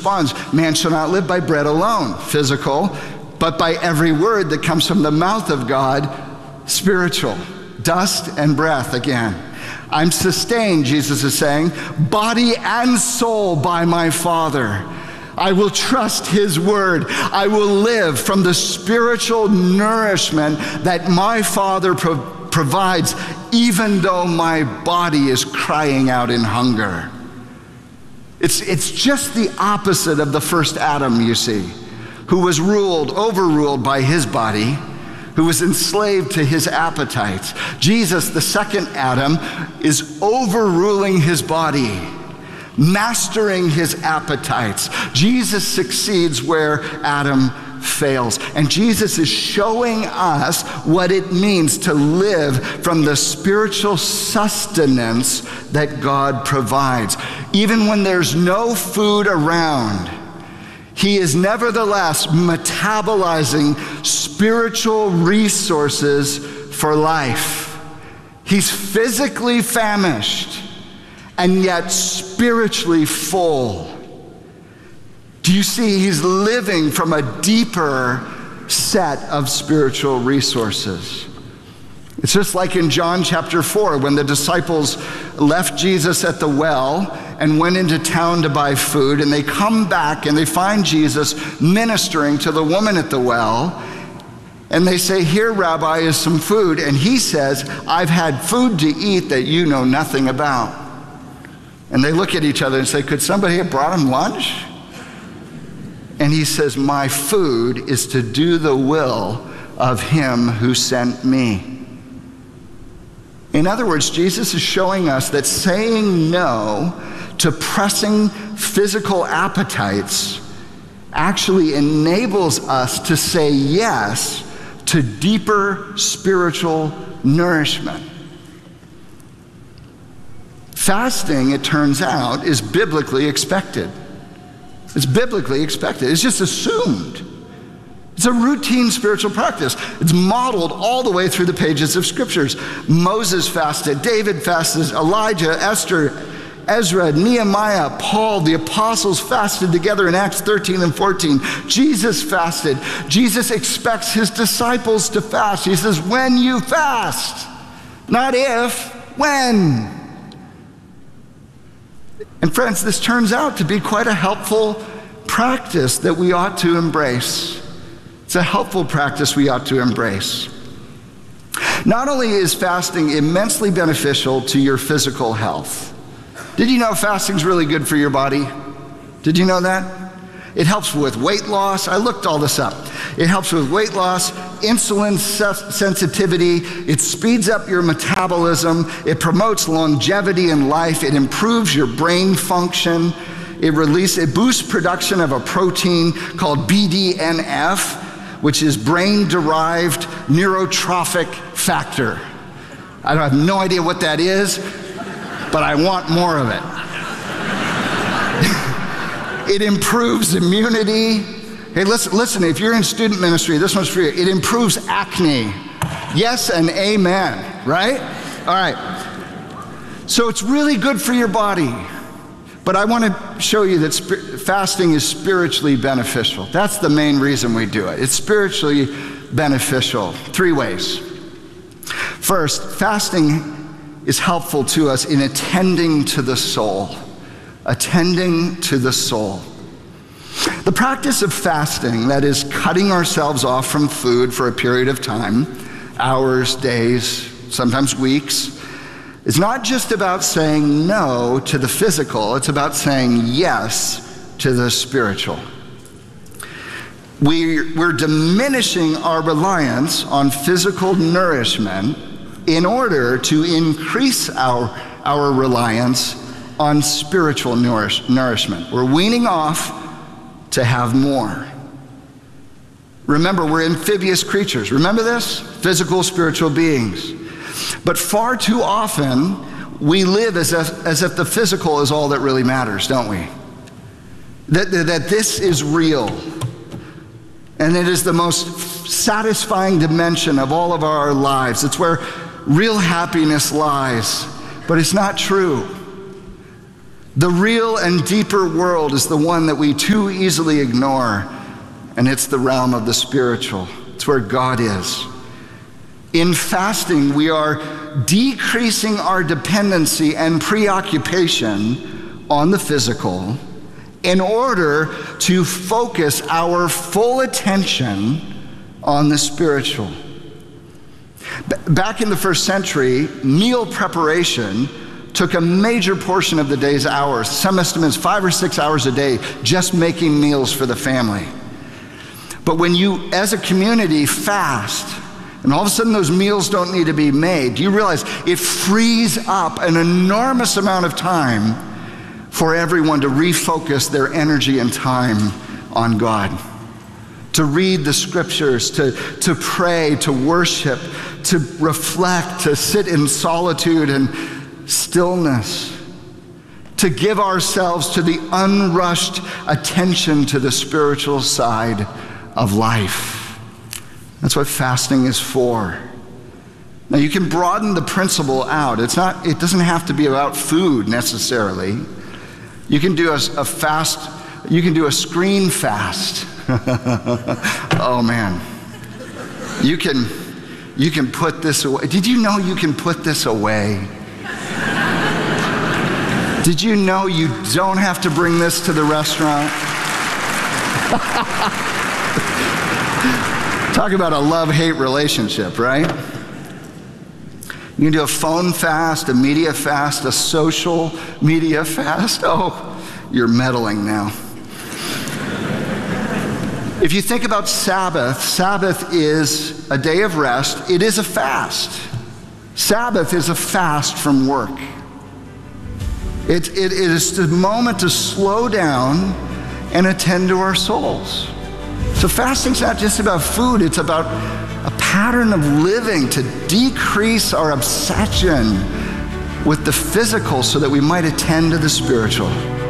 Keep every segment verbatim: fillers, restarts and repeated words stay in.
responds, man shall not live by bread alone, physical, but by every word that comes from the mouth of God, spiritual. Dust and breath again. I'm sustained, Jesus is saying, body and soul by my Father. I will trust his word. I will live from the spiritual nourishment that my Father pro- provides, even though my body is crying out in hunger. It's, it's just the opposite of the first Adam, you see, who was ruled, overruled by his body, who was enslaved to his appetites. Jesus, the second Adam, is overruling his body, mastering his appetites. Jesus succeeds where Adam fails. And Jesus is showing us what it means to live from the spiritual sustenance that God provides. Even when there's no food around, he is nevertheless metabolizing spiritual resources for life. He's physically famished and yet spiritually full. Do you see? He's living from a deeper set of spiritual resources. It's just like in John chapter four, when the disciples left Jesus at the well and went into town to buy food, and they come back and they find Jesus ministering to the woman at the well, and they say, here, Rabbi, is some food. And he says, I've had food to eat that you know nothing about. And they look at each other and say, could somebody have brought him lunch? And he says, my food is to do the will of him who sent me. In other words, Jesus is showing us that saying no to pressing physical appetites actually enables us to say yes to deeper spiritual nourishment. Fasting, it turns out, is biblically expected. It's biblically expected. It's just assumed. It's a routine spiritual practice. It's modeled all the way through the pages of scriptures. Moses fasted, David fasted, Elijah, Esther, Ezra, Nehemiah, Paul, the apostles fasted together in Acts thirteen and fourteen. Jesus fasted. Jesus expects his disciples to fast. He says, when you fast, not if, when. And friends, this turns out to be quite a helpful practice that we ought to embrace. It's a helpful practice we ought to embrace. Not only is fasting immensely beneficial to your physical health. Did you know fasting's really good for your body? Did you know that? It helps with weight loss. I looked all this up. It helps with weight loss, insulin sensitivity. It speeds up your metabolism. It promotes longevity in life. It improves your brain function. It releases, it boosts production of a protein called B D N F, which is brain-derived neurotrophic factor. I have no idea what that is, but I want more of it. It improves immunity. Hey, listen, listen, if you're in student ministry, this one's for you. It improves acne. Yes and amen, right? All right. So it's really good for your body. But I want to show you that sp- fasting is spiritually beneficial. That's the main reason we do it. It's spiritually beneficial. Three ways. First, fasting is helpful to us in attending to the soul. Attending to the soul. The practice of fasting, that is cutting ourselves off from food for a period of time, hours, days, sometimes weeks, is not just about saying no to the physical, it's about saying yes to the spiritual. We, we're diminishing our reliance on physical nourishment in order to increase our, our reliance on spiritual nourish, nourishment. We're weaning off to have more. Remember, we're amphibious creatures. Remember this? Physical, spiritual beings. But far too often, we live as if, as if the physical is all that really matters, don't we? That, that, that this is real. And it is the most satisfying dimension of all of our lives. It's where real happiness lies. But it's not true. The real and deeper world is the one that we too easily ignore, and it's the realm of the spiritual. It's where God is. In fasting, we are decreasing our dependency and preoccupation on the physical in order to focus our full attention on the spiritual. Back in the first century, meal preparation took a major portion of the day's hours. Some estimates five or six hours a day just making meals for the family. But when you, as a community, fast, and all of a sudden those meals don't need to be made, you realize it frees up an enormous amount of time for everyone to refocus their energy and time on God. To read the scriptures, to, to pray, to worship, to reflect, to sit in solitude and stillness, to give ourselves to the unrushed attention to the spiritual side of life. That's what fasting is for. Now you can broaden the principle out. It's not, it doesn't have to be about food necessarily. You can do a, a fast, you can do a screen fast. Oh man. You can, you can put this away. Did you know you can put this away? Did you know you don't have to bring this to the restaurant? Talk about a love-hate relationship, right? You can do a phone fast, a media fast, a social media fast. Oh, you're meddling now. If you think about Sabbath, Sabbath is a day of rest. It is a fast. Sabbath is a fast from work. It, it, it is the moment to slow down and attend to our souls. So fasting's not just about food, it's about a pattern of living to decrease our obsession with the physical so that we might attend to the spiritual.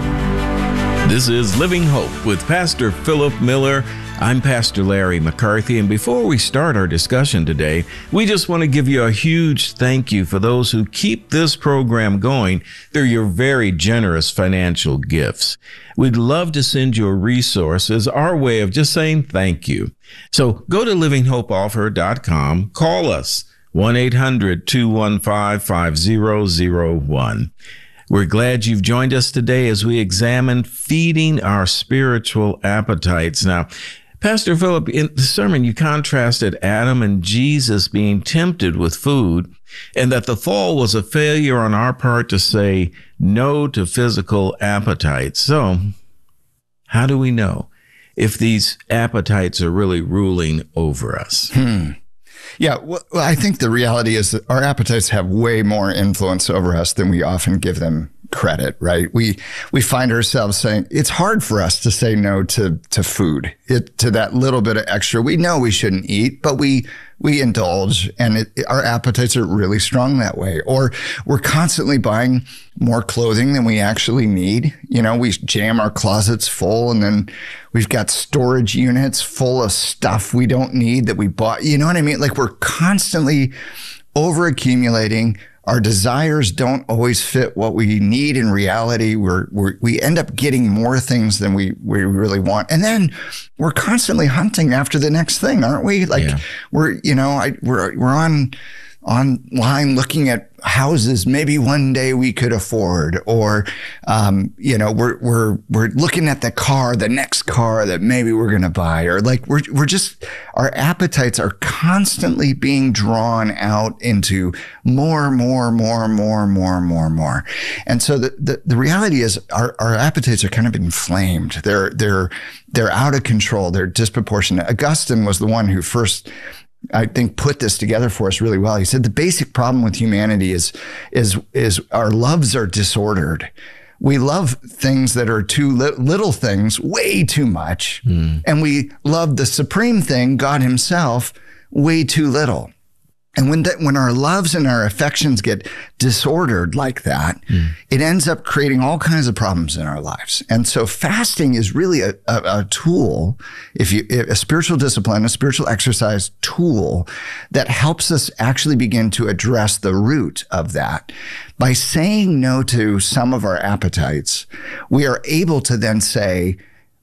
This is Living Hope with Pastor Philip Miller. I'm Pastor Larry McCarthy, and before we start our discussion today, we just want to give you a huge thank you for those who keep this program going through your very generous financial gifts. We'd love to send you a resource as our way of just saying thank you. So go to living hope offer dot com, call us, one eight hundred two one five five zero zero one. We're glad you've joined us today as we examine feeding our spiritual appetites. Now, Pastor Philip, in the sermon, you contrasted Adam and Jesus being tempted with food, and that the fall was a failure on our part to say no to physical appetites. So, how do we know if these appetites are really ruling over us? Hmm. Yeah, well, I think the reality is that our appetites have way more influence over us than we often give them credit, right? We we find ourselves saying it's hard for us to say no to to food, it to that little bit of extra we know we shouldn't eat, but we we indulge, and it, our appetites are really strong that way. Or we're constantly buying more clothing than we actually need. You know, we jam our closets full, and then we've got storage units full of stuff we don't need that we bought. You know what I mean? Like we're constantly over accumulating. Our desires don't always fit what we need in reality. We're, we're, we end up getting more things than we, we really want. And then we're constantly hunting after the next thing, aren't we? Like yeah. we're, you know, I, we're, we're on, online looking at houses maybe one day we could afford, or, um, you know, we're, we're, we're looking at the car, the next car that maybe we're going to buy, or like we're, we're just, our appetites are constantly being drawn out into more, more, more, more, more, more, more. And so the, the, the reality is our, our appetites are kind of inflamed. They're, they're, they're out of control. They're disproportionate. Augustine was the one who first, I think, put this together for us really well. He said the basic problem with humanity is, is, is our loves are disordered. We love things that are too li- little things way too much. Mm. And we love the supreme thing, God himself, way too little. And when that, when our loves and our affections get disordered like that, mm. it ends up creating all kinds of problems in our lives. And so fasting is really a, a, a tool, if you, a spiritual discipline, a spiritual exercise tool that helps us actually begin to address the root of that. By saying no to some of our appetites, we are able to then say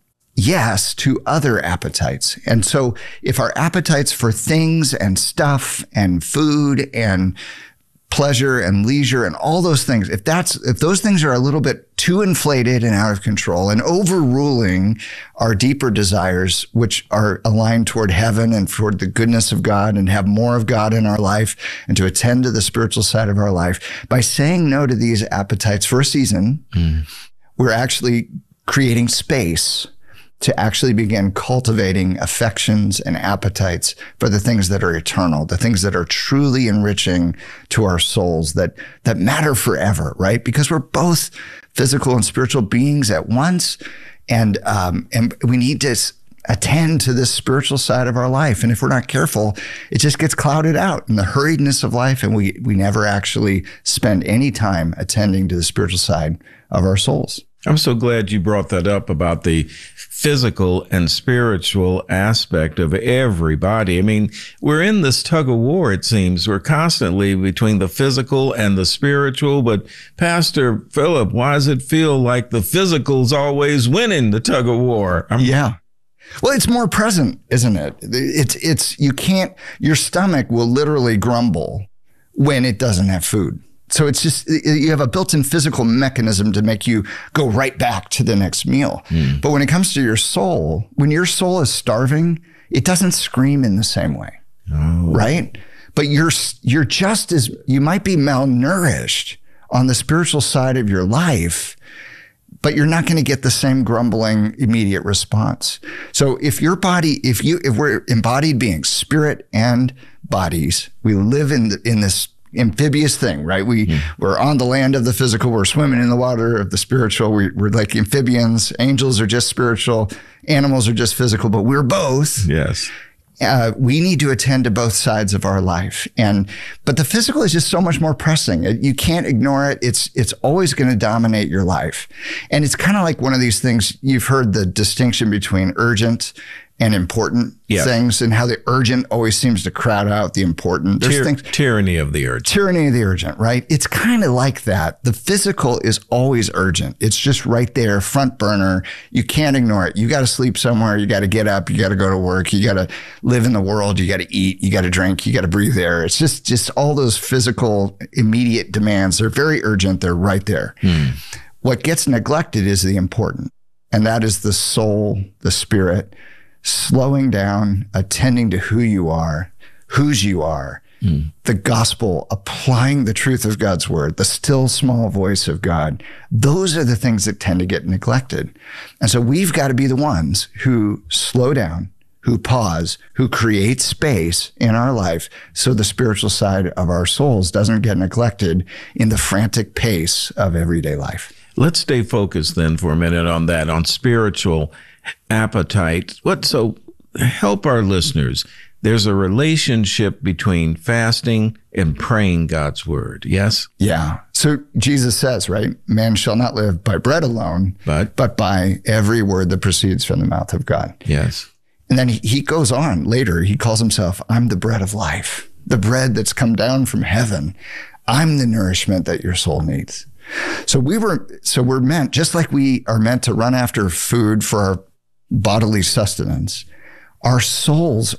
yes to other appetites. And so if our appetites for things and stuff and food and pleasure and leisure and all those things, if that's, if those things are a little bit too inflated and out of control and overruling our deeper desires, which are aligned toward heaven and toward the goodness of God and have more of God in our life and to attend to the spiritual side of our life, by saying no to these appetites for a season, mm. we're actually creating space to actually begin cultivating affections and appetites for the things that are eternal, the things that are truly enriching to our souls, that, that matter forever, right? Because we're both physical and spiritual beings at once. And, um, and we need to attend to this spiritual side of our life. And if we're not careful, it just gets clouded out in the hurriedness of life. And we, we never actually spend any time attending to the spiritual side of our souls. I'm so glad you brought that up about the physical and spiritual aspect of everybody. I mean, we're in this tug of war, it seems. We're constantly between the physical and the spiritual. But Pastor Philip, why does it feel like the physical's always winning the tug of war? I'm- yeah. Well, it's more present, isn't it? It's, it's, you can't, your stomach will literally grumble when it doesn't have food. So it's just, you have a built-in physical mechanism to make you go right back to the next meal. Mm. But when it comes to your soul, when your soul is starving, it doesn't scream in the same way, oh. right? But you're, you're just as, you might be malnourished on the spiritual side of your life, but you're not going to get the same grumbling immediate response. So if your body, if you, if we're embodied beings, spirit and bodies, we live in the, in this amphibious thing, right? We, mm. we're on the land of the physical. We're swimming in the water of the spiritual. We, we're like amphibians. Angels are just spiritual. Animals are just physical, but we're both. Yes. Uh, we need to attend to both sides of our life. And, but the physical is just so much more pressing. You can't ignore it. It's, it's always going to dominate your life. And it's kind of like one of these things, you've heard the distinction between urgent and important yeah. things, and how the urgent always seems to crowd out the important. There's Tyr- things, tyranny of the urgent. Tyranny of the urgent, right? It's kind of like that. The physical is always urgent. It's just right there, front burner. You can't ignore it. You got to sleep somewhere. You got to get up. You got to go to work. You got to live in the world. You got to eat. You got to drink. You got to breathe air. It's just, just all those physical immediate demands. They're very urgent. They're right there. Hmm. What gets neglected is the important, and that is the soul, the spirit, slowing down, attending to who you are, whose you are, mm. the gospel, applying the truth of God's word, the still small voice of God. Those are the things that tend to get neglected. And so we've got to be the ones who slow down, who pause, who create space in our life so the spiritual side of our souls doesn't get neglected in the frantic pace of everyday life. Let's stay focused then for a minute on that, on spiritual appetite. What, so help our listeners. There's a relationship between fasting and praying God's word. Yes? Yeah. So Jesus says, right, man shall not live by bread alone, but, but by every word that proceeds from the mouth of God. Yes. And then he, he goes on later. He calls himself, I'm the bread of life, the bread that's come down from heaven. I'm the nourishment that your soul needs. So we were, so we're meant, just like we are meant to run after food for our bodily sustenance, our souls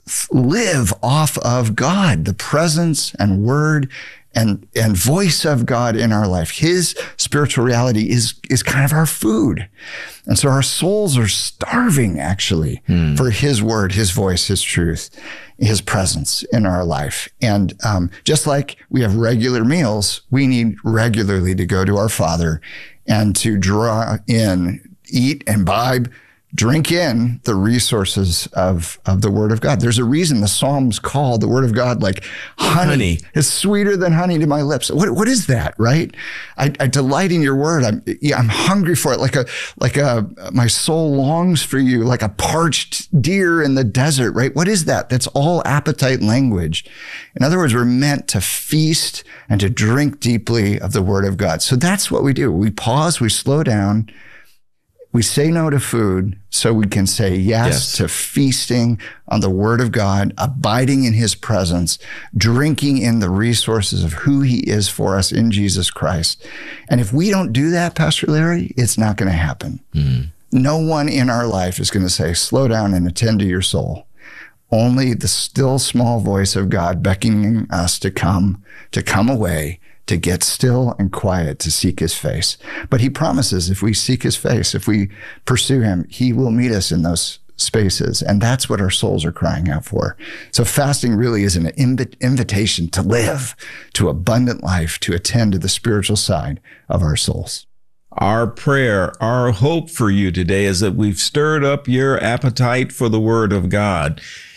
live off of God, the presence and word and, and voice of God in our life. His spiritual reality is, is kind of our food. And so our souls are starving actually hmm. for his word, his voice, his truth, his presence in our life. And um, just like we have regular meals, we need regularly to go to our Father and to draw in, eat, imbibe drink in the resources of, of the Word of God. There's a reason the Psalms call the Word of God like honey. honey. It's sweeter than honey to my lips. What what is that, right? I, I delight in your Word. I'm yeah, I'm hungry for it. Like a like a my soul longs for you, like a parched deer in the desert, right? What is that? That's all appetite language. In other words, we're meant to feast and to drink deeply of the Word of God. So that's what we do. We pause, we slow down. We say no to food so we can say yes, yes to feasting on the Word of God, abiding in His presence, drinking in the resources of who He is for us in Jesus Christ. And if we don't do that, Pastor Larry, it's not going to happen. Mm. No one in our life is going to say, slow down and attend to your soul. Only the still small voice of God beckoning us to come, to come away, to get still and quiet, to seek His face. But He promises if we seek His face, if we pursue Him, He will meet us in those spaces. And that's what our souls are crying out for. So fasting really is an inv- invitation to live, to abundant life, to attend to the spiritual side of our souls. Our prayer, our hope for you today is that we've stirred up your appetite for the Word of God.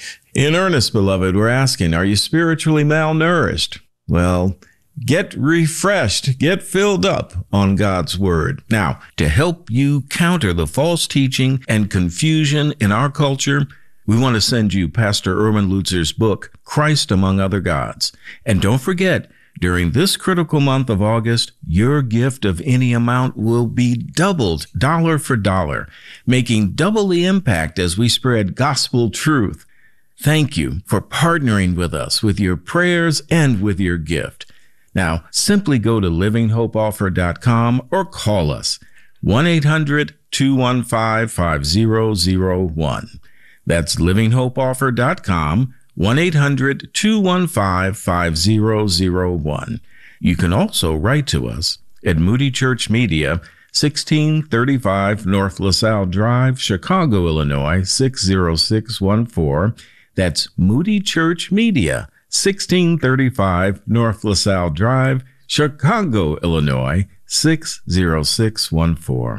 In earnest, beloved, we're asking, are you spiritually malnourished? Well, get refreshed, get filled up on God's Word. Now, to help you counter the false teaching and confusion in our culture, we want to send you Pastor Erwin Lutzer's book, Christ Among Other Gods. And don't forget, during this critical month of August, your gift of any amount will be doubled, dollar for dollar, making double the impact as we spread gospel truth. Thank you for partnering with us with your prayers and with your gift. Now, simply go to living hope offer dot com or call us, one eight hundred two one five five zero zero one. That's living hope offer dot com, one eight hundred two one five five zero zero one. You can also write to us at Moody Church Media, sixteen thirty-five North LaSalle Drive, Chicago, Illinois, six zero six one four. That's Moody Church Media, sixteen thirty-five North LaSalle Drive, Chicago, Illinois, six zero six one four.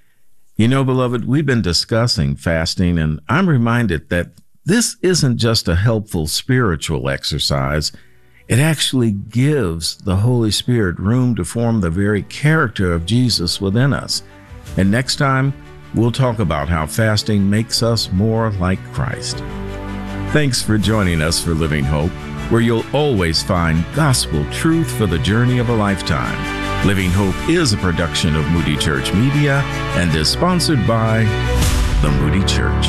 You know, beloved, we've been discussing fasting, and I'm reminded that this isn't just a helpful spiritual exercise. It actually gives the Holy Spirit room to form the very character of Jesus within us. And next time, we'll talk about how fasting makes us more like Christ. Thanks for joining us for Living Hope, where you'll always find gospel truth for the journey of a lifetime. Living Hope is a production of Moody Church Media and is sponsored by the Moody Church.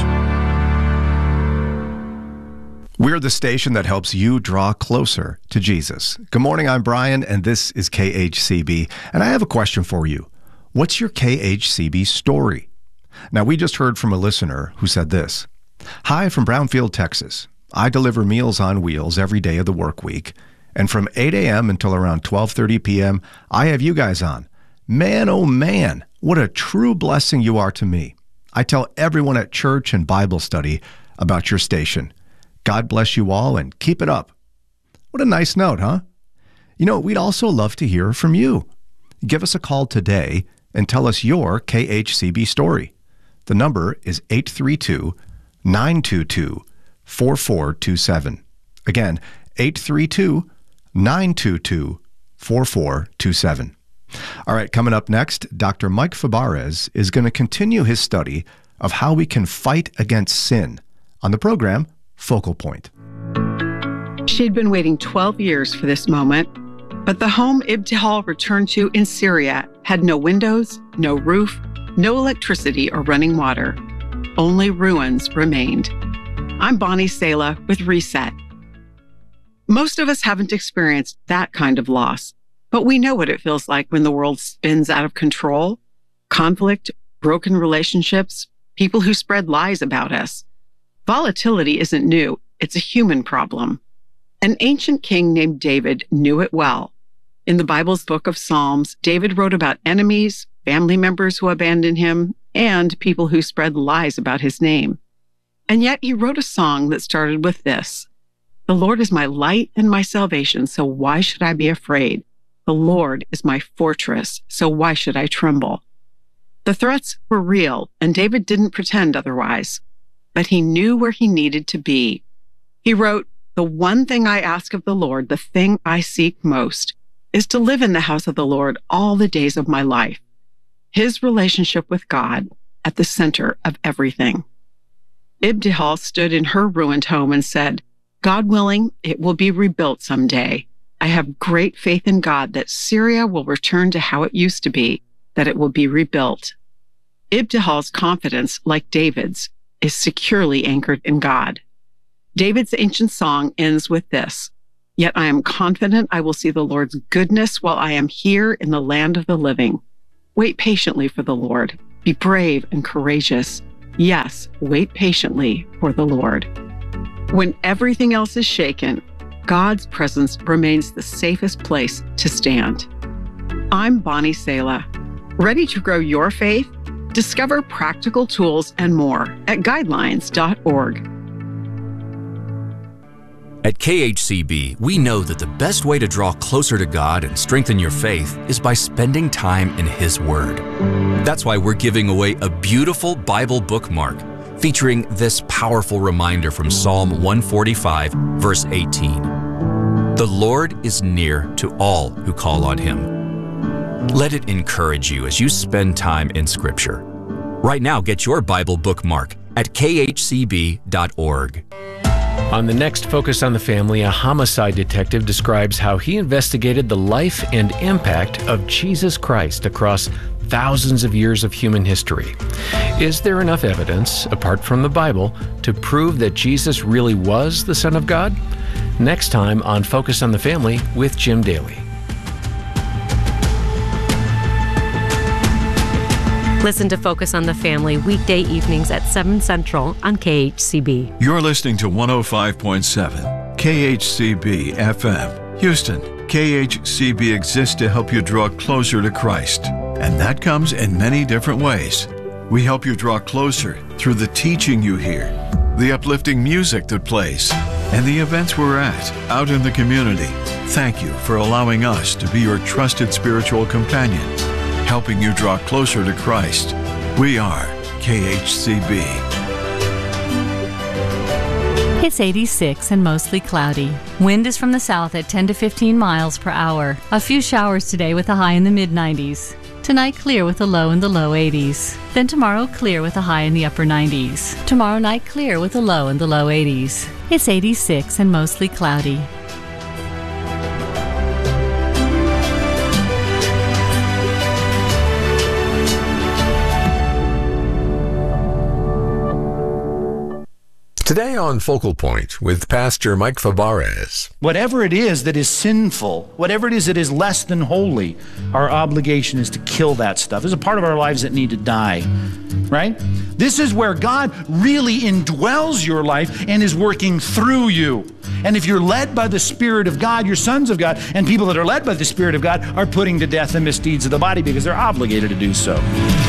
We're the station that helps you draw closer to Jesus. Good morning, I'm Brian, and this is K H C B. And I have a question for you. What's your K H C B story? Now, we just heard from a listener who said this. Hi from Brownfield, Texas. I deliver Meals on Wheels every day of the work week. And from eight a.m. until around twelve thirty p.m., I have you guys on. Man, oh man, what a true blessing you are to me. I tell everyone at church and Bible study about your station. God bless you all and keep it up. What a nice note, huh? You know, we'd also love to hear from you. Give us a call today and tell us your K H C B story. The number is eight three two, nine two two, four four two seven. Again, eight three two, nine two two, four four two seven. All right, coming up next, Doctor Mike Fabarez is going to continue his study of how we can fight against sin on the program Focal Point. She'd been waiting twelve years for this moment, but the home Ibtihal returned to in Syria had no windows, no roof, no electricity or running water. Only ruins remained. I'm Bonnie Sala with Reset. Most of us haven't experienced that kind of loss, but we know what it feels like when the world spins out of control. Conflict, broken relationships, people who spread lies about us. Volatility isn't new, it's a human problem. An ancient king named David knew it well. In the Bible's book of Psalms, David wrote about enemies, family members who abandoned him, and people who spread lies about his name. And yet he wrote a song that started with this: "The Lord is my light and my salvation, so why should I be afraid? The Lord is my fortress, so why should I tremble?" The threats were real, and David didn't pretend otherwise. But he knew where he needed to be. He wrote, "The one thing I ask of the Lord, the thing I seek most, is to live in the house of the Lord all the days of my life." His relationship with God at the center of everything. Ibtihal stood in her ruined home and said, "God willing, it will be rebuilt someday. I have great faith in God that Syria will return to how it used to be, that it will be rebuilt." Ibtihal's confidence, like David's, is securely anchored in God. David's ancient song ends with this, "Yet I am confident I will see the Lord's goodness while I am here in the land of the living." Wait patiently for the Lord. Be brave and courageous. Yes, wait patiently for the Lord. When everything else is shaken, God's presence remains the safest place to stand. I'm Bonnie Sala. Ready to grow your faith? Discover practical tools and more at guidelines dot org. At K H C B, we know that the best way to draw closer to God and strengthen your faith is by spending time in His Word. That's why we're giving away a beautiful Bible bookmark featuring this powerful reminder from Psalm one forty-five, verse eighteen. "The Lord is near to all who call on Him." Let it encourage you as you spend time in Scripture. Right now, get your Bible bookmark at K H C B dot org. On the next Focus on the Family, a homicide detective describes how he investigated the life and impact of Jesus Christ across thousands of years of human history. Is there enough evidence, apart from the Bible, to prove that Jesus really was the Son of God? Next time on Focus on the Family with Jim Daly. Listen to Focus on the Family weekday evenings at seven Central on K H C B. You're listening to one oh five point seven K H C B F M. Houston, K H C B exists to help you draw closer to Christ. And that comes in many different ways. We help you draw closer through the teaching you hear, the uplifting music that plays, and the events we're at out in the community. Thank you for allowing us to be your trusted spiritual companion, helping you draw closer to Christ. We are K H C B. It's eighty-six and mostly cloudy. Wind is from the south at ten to fifteen miles per hour. A few showers today with a high in the mid nineties. Tonight clear with a low in the low eighties. Then tomorrow clear with a high in the upper nineties. Tomorrow night clear with a low in the low eighties. It's eighty-six and mostly cloudy. Today on Focal Point with Pastor Mike Fabarez. Whatever it is that is sinful, whatever it is that is less than holy, our obligation is to kill that stuff. There's a part of our lives that need to die, right? This is where God really indwells your life and is working through you. And if you're led by the Spirit of God, you're sons of God, and people that are led by the Spirit of God are putting to death the misdeeds of the body because they're obligated to do so.